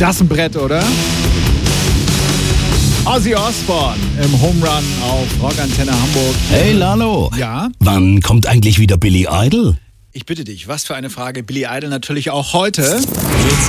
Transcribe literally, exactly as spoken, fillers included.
Das ist ein Brett, oder? Ozzy Osbourne im Home Run auf Rockantenne Hamburg. Hey Lalo. Ja? Wann kommt eigentlich wieder Billy Idol? Ich bitte dich, was für eine Frage. Billy Idol natürlich auch heute.